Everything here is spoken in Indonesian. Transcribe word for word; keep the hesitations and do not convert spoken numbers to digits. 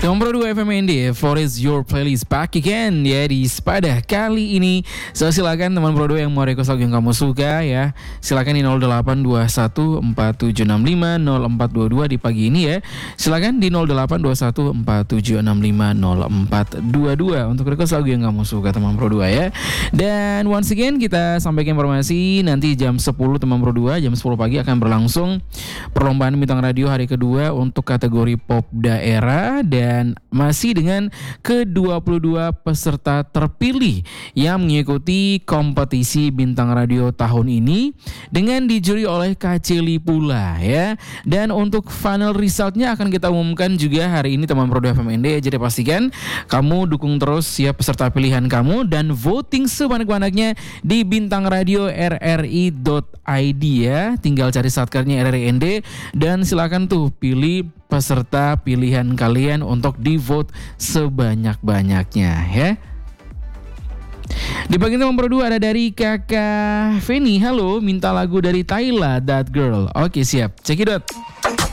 Teman Pro dua F M N D, Forest Your Playlist back again ya di Sepada kali ini. So silakan teman Pro dua yang mau request lagu yang kamu suka ya, silakan di nol delapan dua satu empat tujuh enam lima nol empat dua dua di pagi ini ya. Silakan di nol delapan dua satu empat tujuh enam lima nol empat dua dua untuk request lagu yang kamu suka teman Pro dua ya. Dan once again kita sampaikan informasi, nanti jam sepuluh teman Pro dua, jam sepuluh pagi akan berlangsung perlombaan bintang radio hari kedua untuk kategori pop daerah, dan masih dengan ke dua puluh dua peserta terpilih yang mengikuti kompetisi bintang radio tahun ini dengan dijuri oleh Kak Celi pula ya. Dan untuk final resultnya akan kita umumkan juga hari ini teman Pro dua F M N D. Jadi pastikan kamu dukung terus ya peserta pilihan kamu dan voting sebanyak-banyaknya di bintang radio r r i dot i d ya. Tinggal cari satkernya R R I N D dan silakan tuh pilih peserta pilihan kalian untuk di vote sebanyak-banyaknya ya. Di bagian teman Pro dua ada dari Kakak Feni. Halo, minta lagu dari Tyla, That Girl. Oke siap, check it out.